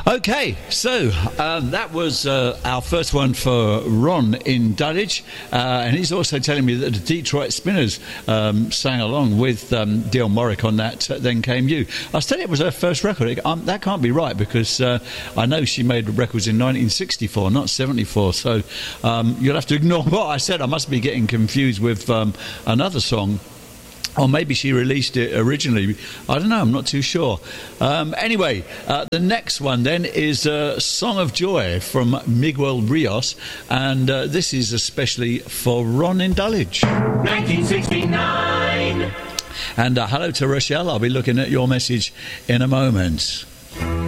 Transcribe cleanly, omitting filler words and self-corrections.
Okay, so that was our first one for Ron in Dulwich, and he's also telling me that the Detroit Spinners sang along with Dionne Warwick on that Then Came You. I was telling you it was her first record. That can't be right, because I know she made records in 1964, not 74, so you'll have to ignore what I said. I must be getting confused with another song. Or maybe she released it originally. I don't know, I'm not too sure. Anyway, the next one then is Song of Joy from Miguel Rios. And this is especially for Ron in Dulwich. 1969. And hello to Rochelle. I'll be looking at your message in a moment.